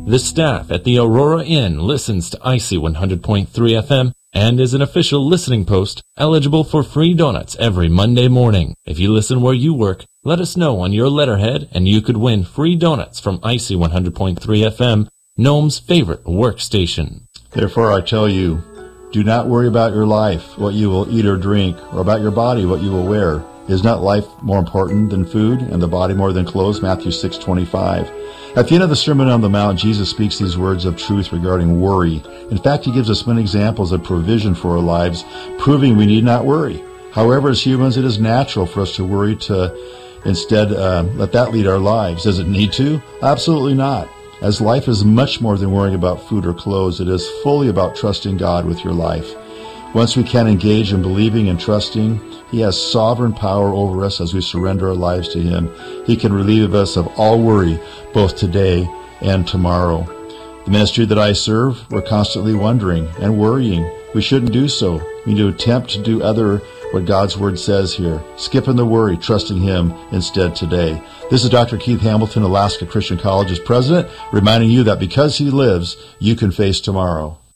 The staff at the Aurora Inn listens to IC 100.3 FM and is an official listening post eligible for free donuts every Monday morning. If you listen where you work, let us know on your letterhead and you could win free donuts from IC 100.3 FM, Nome's favorite workstation. Therefore I tell you, do not worry about your life, what you will eat or drink, or about your body, what you will wear. Is not life more important than food, and the body more than clothes? Matthew 6:25. At the end of the Sermon on the Mount, Jesus speaks these words of truth regarding worry. In fact, he gives us many examples of provision for our lives, proving we need not worry. However, as humans, it is natural for us to worry, to instead let that lead our lives. Does it need to? Absolutely not. As life is much more than worrying about food or clothes, it is fully about trusting God with your life. Once we can engage in believing and trusting, he has sovereign power over us as we surrender our lives to him. He can relieve us of all worry, both today and tomorrow. The ministry that I serve, we're constantly wondering and worrying. We shouldn't do so. We need to attempt to do what God's Word says here. Skipping the worry, trusting him instead today. This is Dr. Keith Hamilton, Alaska Christian College's president, reminding you that because he lives, you can face tomorrow.